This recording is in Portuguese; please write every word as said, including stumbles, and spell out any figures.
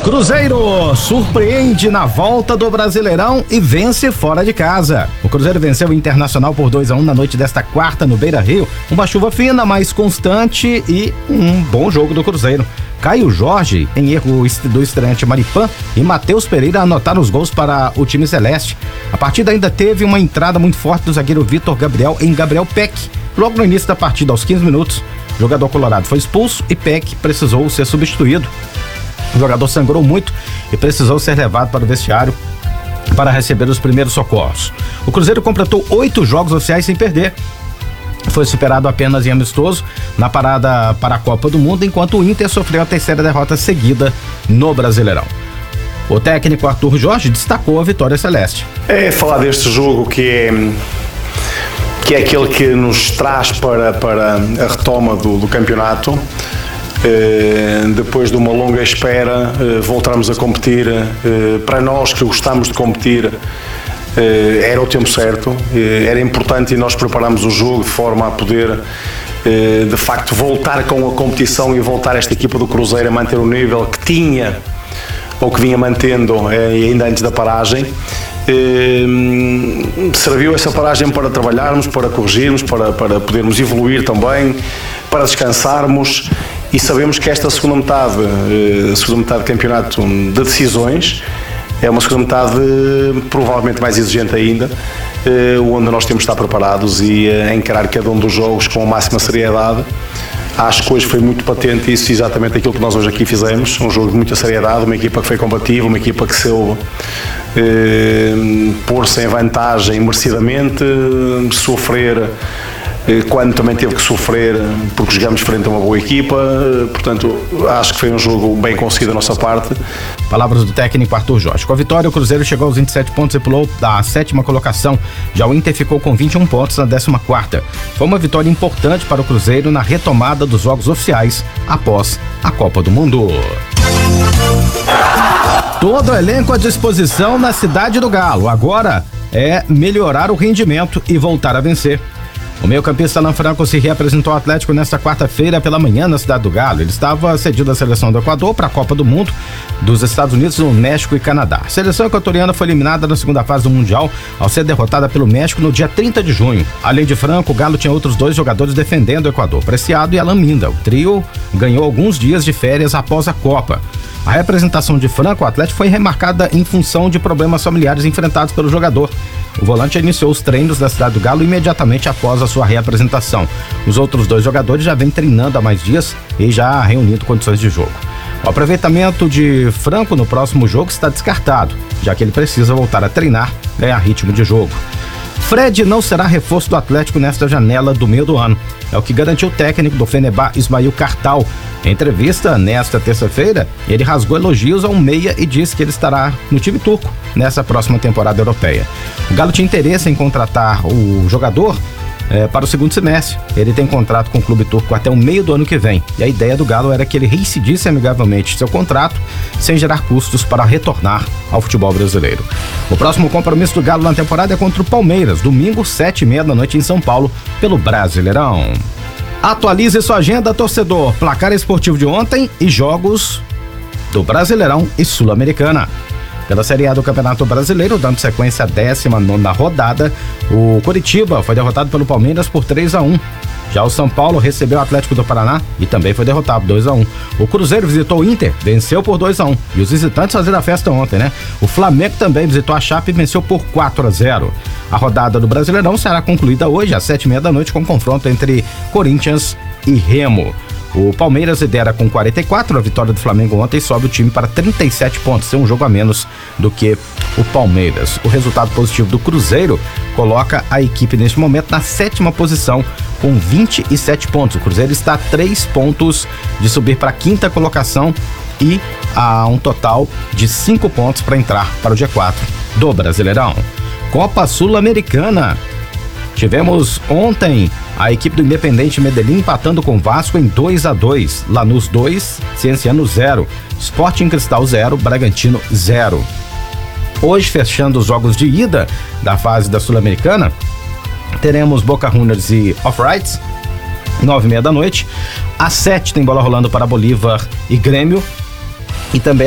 Cruzeiro surpreende na volta do Brasileirão e vence fora de casa. O Cruzeiro venceu o Internacional por dois a um na noite desta quarta no Beira-Rio. Uma chuva fina, mas constante e um bom jogo do Cruzeiro. Caio Jorge, em erro do estreante Maripan, e Matheus Pereira anotaram os gols para o time celeste. A partida ainda teve uma entrada muito forte do zagueiro Vitor Gabriel em Gabriel Peck. Logo no início da partida, aos quinze minutos, o jogador colorado foi expulso e Peck precisou ser substituído. O jogador sangrou muito e precisou ser levado para o vestiário para receber os primeiros socorros. O Cruzeiro completou oito jogos oficiais sem perder. Foi superado apenas em amistoso na parada para a Copa do Mundo, enquanto o Inter sofreu a terceira derrota seguida no Brasileirão. O técnico Arthur Jorge destacou a vitória celeste. É falar deste jogo que é, que é aquele que nos traz para, para a retoma do, do campeonato. Uh, depois de uma longa espera, uh, voltarmos a competir. Uh, para nós que gostamos de competir, uh, era o tempo certo, uh, era importante e nós preparamos o jogo de forma a poder uh, de facto voltar com a competição e voltar esta equipa do Cruzeiro a manter o nível que tinha ou que vinha mantendo uh, ainda antes da paragem. Uh, serviu essa paragem para trabalharmos, para corrigirmos, para, para podermos evoluir também, para descansarmos. E sabemos que esta segunda metade, a segunda metade do campeonato de decisões, é uma segunda metade provavelmente mais exigente ainda, onde nós temos de estar preparados e a encarar cada um dos jogos com a máxima seriedade. Acho que hoje foi muito patente isso, exatamente aquilo que nós hoje aqui fizemos, um jogo de muita seriedade, uma equipa que foi combativa, uma equipa que soube eh, pôr-se em vantagem merecidamente, sofrer quando também teve que sofrer, porque jogamos frente a uma boa equipa. Portanto, acho que foi um jogo bem conseguido da nossa parte. Palavras do técnico Arthur Jorge. Com a vitória, o Cruzeiro chegou aos vinte e sete pontos e pulou da sétima colocação. Já o Inter ficou com vinte e um pontos na décima quarta. Foi uma vitória importante para o Cruzeiro na retomada dos jogos oficiais após a Copa do Mundo. Todo o elenco à disposição na Cidade do Galo. Agora é melhorar o rendimento e voltar a vencer. O meio-campista Alan Franco se reapresentou ao Atlético nesta quarta-feira pela manhã na Cidade do Galo. Ele estava cedido à seleção do Equador para a Copa do Mundo dos Estados Unidos, no México e Canadá. A seleção equatoriana foi eliminada na segunda fase do Mundial ao ser derrotada pelo México no dia trinta de junho. Além de Franco, o Galo tinha outros dois jogadores defendendo o Equador, Preciado e Alan Minda. O trio ganhou alguns dias de férias após a Copa. A representação de Franco ao Atlético foi remarcada em função de problemas familiares enfrentados pelo jogador. O volante iniciou os treinos da Cidade do Galo imediatamente após a sua reapresentação. Os outros dois jogadores já vêm treinando há mais dias e já reunindo condições de jogo. O aproveitamento de Franco no próximo jogo está descartado, já que ele precisa voltar a treinar, ganhar ritmo de jogo. Fred não será reforço do Atlético nesta janela do meio do ano. É o que garantiu o técnico do Fenerbahçe, Ismail Kartal. Em entrevista nesta terça-feira, ele rasgou elogios ao meia e disse que ele estará no time turco nessa próxima temporada europeia. O Galo tinha interesse em contratar o jogador É, para o segundo semestre. Ele tem contrato com o clube turco até o meio do ano que vem. E a ideia do Galo era que ele rescindisse amigavelmente seu contrato, sem gerar custos para retornar ao futebol brasileiro. O próximo compromisso do Galo na temporada é contra o Palmeiras, domingo, sete e meia da noite em São Paulo, pelo Brasileirão. Atualize sua agenda, torcedor. Placar esportivo de ontem e jogos do Brasileirão e Sul-Americana. Pela Série A do Campeonato Brasileiro, dando sequência à décima nona rodada, o Coritiba foi derrotado pelo Palmeiras por três a um. Já o São Paulo recebeu o Atlético do Paraná e também foi derrotado dois a um. O Cruzeiro visitou o Inter, venceu por dois a um. E os visitantes faziam a festa ontem, né? O Flamengo também visitou a Chape e venceu por quatro a zero. A rodada do Brasileirão será concluída hoje às sete e meia da noite com um confronto entre Corinthians e Remo. O Palmeiras lidera com quarenta e quatro, a vitória do Flamengo ontem sobe o time para trinta e sete pontos, é um jogo a menos do que o Palmeiras. O resultado positivo do Cruzeiro coloca a equipe neste momento na sétima posição com vinte e sete pontos. O Cruzeiro está a três pontos de subir para a quinta colocação e a um total de cinco pontos para entrar para o G quatro do Brasileirão. Copa Sul-Americana. Tivemos ontem a equipe do Independente Medellín empatando com o Vasco em dois a dois. Lanús dois, Cienciano zero. Sporting Cristal zero, Bragantino zero. Hoje, fechando os jogos de ida da fase da Sul-Americana, teremos Boca Juniors e Off-Rights, nove e meia da noite. Às sete tem bola rolando para Bolívar e Grêmio. E também